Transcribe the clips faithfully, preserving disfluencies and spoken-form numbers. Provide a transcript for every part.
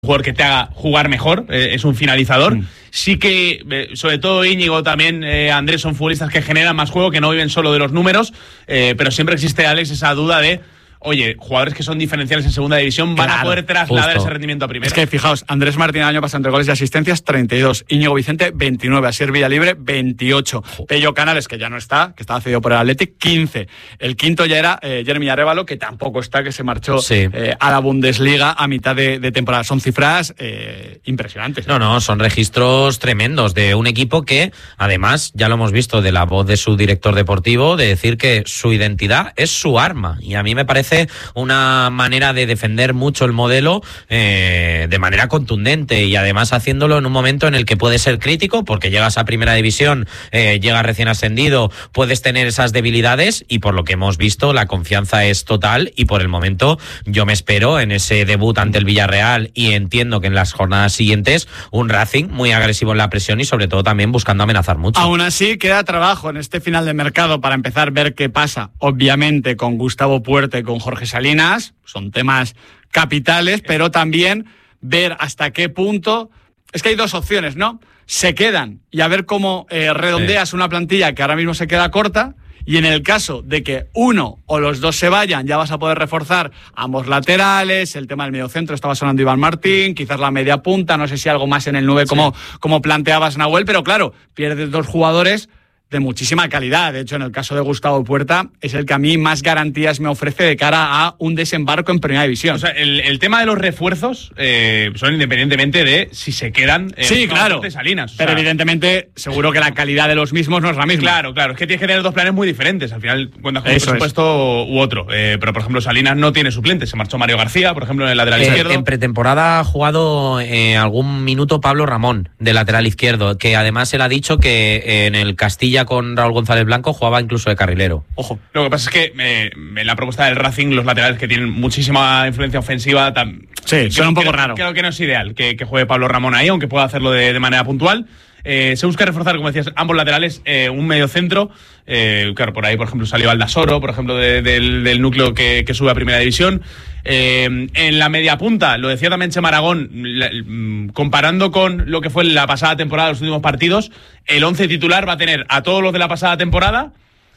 jugador que te haga jugar mejor, eh, es un finalizador. Mm. Sí que, eh, sobre todo Íñigo, también eh, Andrés, son futbolistas que generan más juego, que no viven solo de los números, eh, pero siempre existe, Alex, esa duda de, oye, jugadores que son diferenciales en segunda división van claro, a poder trasladar justo. ese rendimiento a primera. Es que fijaos, Andrés Martín el año pasado entre goles y asistencias treinta y dos, Íñigo Vicente veintinueve, Asier Villalibre veintiocho, oh. Pello Canales, que ya no está, que estaba cedido por el Athletic, quince. El quinto ya era eh, Jeremy Arévalo, que tampoco está, que se marchó sí. eh, a la Bundesliga a mitad de, de temporada. Son cifras eh, impresionantes. No, no, son registros tremendos de un equipo que, además, ya lo hemos visto de la voz de su director deportivo, de decir que su identidad es su arma. Y a mí me parece una manera de defender mucho el modelo eh, de manera contundente y además haciéndolo en un momento en el que puedes ser crítico porque llegas a primera división, eh, llegas recién ascendido, puedes tener esas debilidades y por lo que hemos visto la confianza es total y por el momento yo me espero en ese debut ante el Villarreal y entiendo que en las jornadas siguientes un Racing muy agresivo en la presión y sobre todo también buscando amenazar mucho. Aún así queda trabajo en este final de mercado para empezar a ver qué pasa, obviamente con Gustavo Puerta, con Jorge Salinas, son temas capitales, pero también ver hasta qué punto, es que hay dos opciones, ¿no? Se quedan y a ver cómo eh, redondeas sí. una plantilla que ahora mismo se queda corta, y en el caso de que uno o los dos se vayan, ya vas a poder reforzar ambos laterales, el tema del mediocentro, estaba sonando Iván Martín, quizás la media punta, no sé si algo más en el nueve sí. como, como planteabas, Nahuel, pero claro, pierdes dos jugadores de muchísima calidad. De hecho, en el caso de Gustavo Puerta, es el que a mí más garantías me ofrece de cara a un desembarco en Primera División. O sea, el, el tema de los refuerzos eh, son independientemente de si se quedan eh, sí, claro, de Salinas. O pero sea, evidentemente, seguro que la calidad de los mismos no es la misma. Claro, claro. Es que tienes que tener dos planes muy diferentes. Al final, cuentas con un presupuesto u otro. Eh, pero, por ejemplo, Salinas no tiene suplente. Se marchó Mario García, por ejemplo, en el lateral eh, izquierdo. En pretemporada ha jugado eh, algún minuto Pablo Ramón, de lateral izquierdo, que además él ha dicho que en el Castilla con Raúl González Blanco jugaba incluso de carrilero. Ojo. Lo que pasa es que eh, en la propuesta del Racing, los laterales que tienen muchísima influencia ofensiva, tam, sí, suena un poco creo, raro. Creo que no es ideal que, que juegue Pablo Ramón ahí, aunque pueda hacerlo de, de manera puntual. Eh, se busca reforzar, como decías, ambos laterales, eh, un medio centro. Eh, claro, por ahí, por ejemplo, salió Aldasoro, por ejemplo, de, de, del, del núcleo que, que sube a Primera División. Eh, en la media punta, lo decía también Chema Aragón, la, comparando con lo que fue la pasada temporada, los últimos partidos, el once titular va a tener a todos los de la pasada temporada,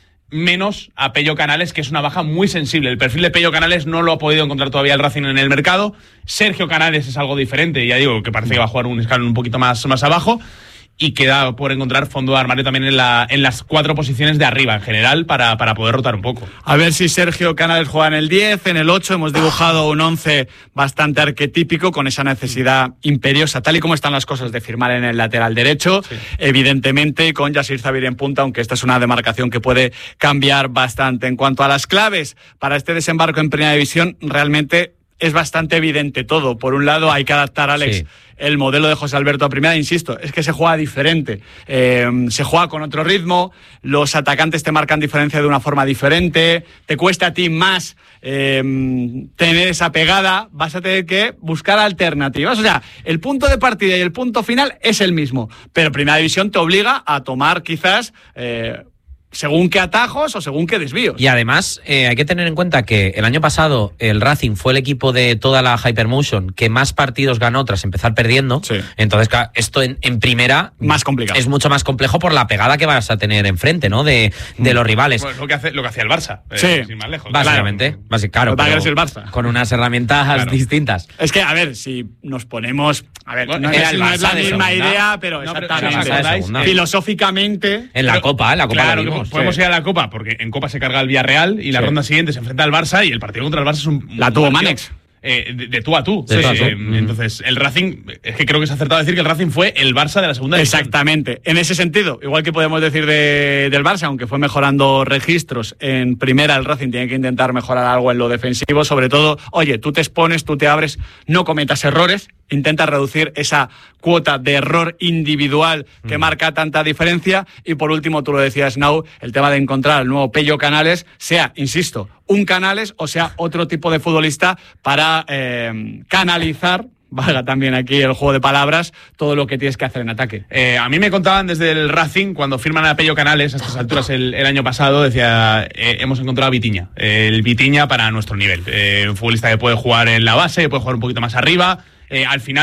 menos a Pello Canales, que es una baja muy sensible. El perfil de Pello Canales no lo ha podido encontrar todavía el Racing en el mercado. Sergio Canales es algo diferente, ya digo, que parece que va a jugar un escalón un poquito más, más abajo. Y queda por encontrar fondo de armario también en, la, en las cuatro posiciones de arriba en general para, para poder rotar un poco. A ver si Sergio Canales juega en el diez, en el ocho. Hemos dibujado un once bastante arquetípico con esa necesidad imperiosa, tal y como están las cosas, de firmar en el lateral derecho. Sí. Evidentemente con Yasir Zabir en punta, aunque esta es una demarcación que puede cambiar bastante. En cuanto a las claves para este desembarco en Primera División, realmente es bastante evidente todo. Por un lado, hay que adaptar, Alex, sí. el modelo de José Alberto a primera. Insisto, es que se juega diferente. Eh, se juega con otro ritmo, los atacantes te marcan diferencia de una forma diferente, te cuesta a ti más eh, tener esa pegada, vas a tener que buscar alternativas. O sea, el punto de partida y el punto final es el mismo, pero Primera División te obliga a tomar quizás... Eh, según qué atajos o según qué desvíos. Y además eh, hay que tener en cuenta que el año pasado el Racing fue el equipo de toda la Hypermotion que más partidos ganó tras empezar perdiendo. Sí. Entonces, claro, esto en, en primera más complicado. Es mucho más complejo por la pegada que vas a tener enfrente, ¿no? De, de los rivales. Bueno, lo que hace, lo que hacía el Barça. Sí. Eh, sin más lejos. Básicamente. Claro, Básicamente, claro pero es el Barça. Con unas herramientas claro. distintas. Es que, a ver, si nos ponemos... A ver, bueno, no, es, no es la misma idea, pero no, exactamente. Pero filosóficamente... En la pero, Copa, en la Copa claro, lo vimos. Podemos sí. ir a la Copa, porque en Copa se carga el Villarreal y la sí. ronda siguiente se enfrenta al Barça y el partido contra el Barça es un... La tuvo Manex. Eh, de, de tú a tú. De sí, tú a tú. Eh, mm. Entonces, el Racing, es que creo que es acertado decir que el Racing fue el Barça de la segunda división. Exactamente. En ese sentido, igual que podemos decir de, del Barça, aunque fue mejorando registros en primera, el Racing tiene que intentar mejorar algo en lo defensivo. Sobre todo, oye, tú te expones, tú te abres, no cometas errores, intenta reducir esa cuota de error individual que mm. marca tanta diferencia. Y por último, tú lo decías, Nau, el tema de encontrar el nuevo Pello Canales, sea, insisto, un Canales o sea otro tipo de futbolista para eh, canalizar, valga también aquí el juego de palabras, todo lo que tienes que hacer en ataque. Eh, a mí me contaban desde el Racing, cuando firman a Pello Canales a estas alturas el, el año pasado, decía, eh, hemos encontrado a Vitinha, eh, el Vitinha para nuestro nivel, eh, un futbolista que puede jugar en la base, que puede jugar un poquito más arriba, eh, al final